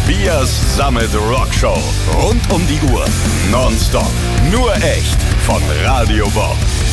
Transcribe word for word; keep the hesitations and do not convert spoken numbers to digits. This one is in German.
Tobias Sammet Rockshow. Rund um die Uhr. Nonstop. Nur echt. Von Radio Bob.